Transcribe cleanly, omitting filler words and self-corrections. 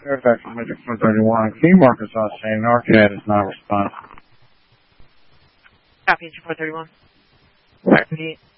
Fairfax Magic 431. Key markers are saying Arcade is not responsive. Copy, 431. Back to the